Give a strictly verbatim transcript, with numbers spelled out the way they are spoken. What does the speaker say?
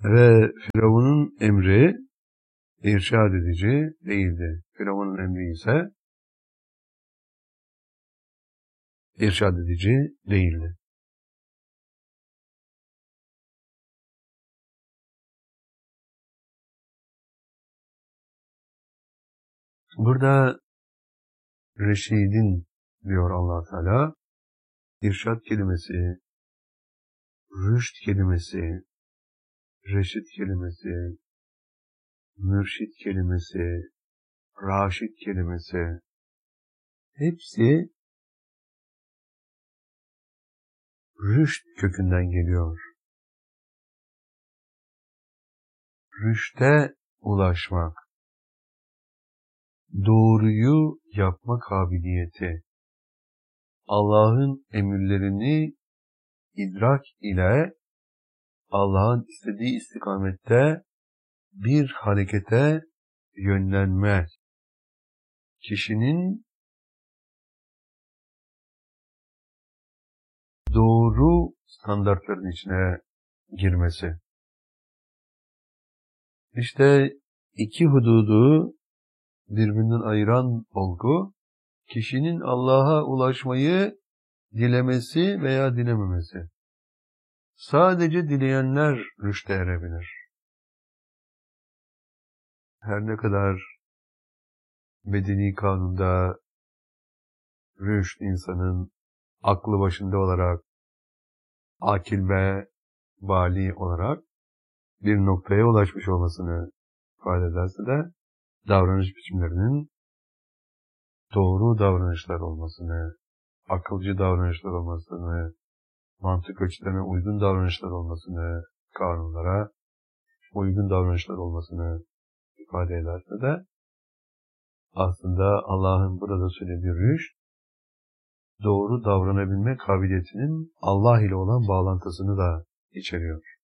Ve Firavun'un emri irşad edici değildi. Firavun'un emri ise irşad edici değildi. Burada reşidin diyor Allah Teala, irşad kelimesi, rüşt kelimesi, reşit kelimesi, mürşit kelimesi, raşit kelimesi, hepsi rüşt kökünden geliyor. Rüşte ulaşmak, doğruyu yapma kabiliyeti, Allah'ın emirlerini idrak ile Allah'ın istediği istikamette bir harekete yönlenme, kişinin doğru standartların içine girmesi. İşte iki hududu birbirinden ayıran olgu, kişinin Allah'a ulaşmayı dilemesi veya dilememesi. Sadece dileyenler rüşte erebilir. Her ne kadar medeni kanunda rüşt insanın aklı başında olarak, akil ve bali olarak bir noktaya ulaşmış olmasını ifade ederse de davranış biçimlerinin doğru davranışlar olmasını, akılcı davranışlar olmasını, mantık ölçülerine uygun davranışlar olmasını, kanunlara uygun davranışlar olmasını ifade ederse de aslında Allah'ın burada söylediği rüşt, doğru davranabilme kabiliyetinin Allah ile olan bağlantısını da içeriyor.